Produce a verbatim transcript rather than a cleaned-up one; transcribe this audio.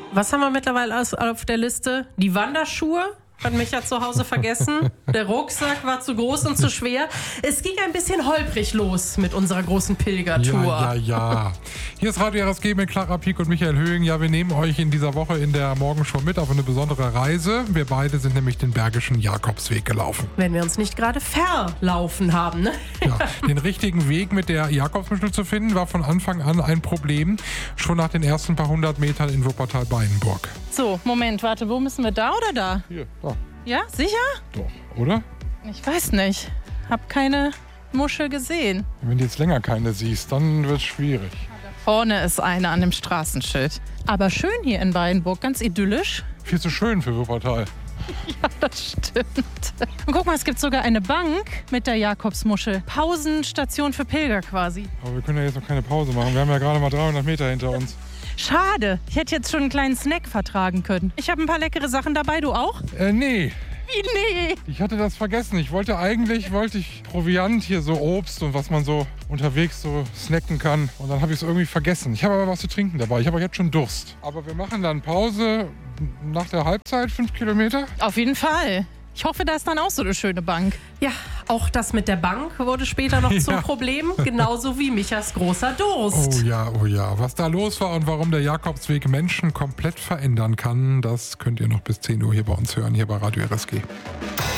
Was haben wir mittlerweile auf der Liste? Die Wanderschuhe? Hat Micha zu Hause vergessen. Der Rucksack war zu groß und zu schwer. Es ging ein bisschen holprig los mit unserer großen Pilgertour. Ja, ja, ja. Hier ist Radio R S G mit Clara Pieck und Michael Höhing. Ja, wir nehmen euch in dieser Woche in der Morgenshow mit auf eine besondere Reise. Wir beide sind nämlich den Bergischen Jakobsweg gelaufen. Wenn wir uns nicht gerade verlaufen haben, ne? Ja, den richtigen Weg mit der Jakobsmuschel zu finden, war von Anfang an ein Problem. Schon nach den ersten paar hundert Metern in Wuppertal-Beinenburg. So, Moment, warte, wo müssen wir, da oder da? Hier, da. Ja, sicher? Doch, oder? Ich weiß nicht. Hab keine Muschel gesehen. Wenn du jetzt länger keine siehst, dann wird es schwierig. Da vorne ist eine an dem Straßenschild. Aber schön hier in Beinburg, ganz idyllisch. Viel zu schön für Wuppertal. Ja, das stimmt. Und guck mal, es gibt sogar eine Bank mit der Jakobsmuschel. Pausenstation für Pilger quasi. Aber wir können ja jetzt noch keine Pause machen. Wir haben ja gerade mal dreihundert Meter hinter uns. Schade, ich hätte jetzt schon einen kleinen Snack vertragen können. Ich habe ein paar leckere Sachen dabei, du auch? Äh, nee. Wie nee? Ich hatte das vergessen. Ich wollte eigentlich, wollte ich Proviant hier, so Obst und was man so unterwegs so snacken kann. Und dann habe ich es irgendwie vergessen. Ich habe aber was zu trinken dabei. Ich habe jetzt schon Durst. Aber wir machen dann Pause nach der Halbzeit, fünf Kilometer. Auf jeden Fall. Ich hoffe, da ist dann auch so eine schöne Bank. Ja, auch das mit der Bank wurde später noch zum Ja. Problem. Genauso wie Michas großer Durst. Oh ja, oh ja. Was da los war und warum der Jakobsweg Menschen komplett verändern kann, das könnt ihr noch bis zehn Uhr hier bei uns hören, hier bei Radio R S G.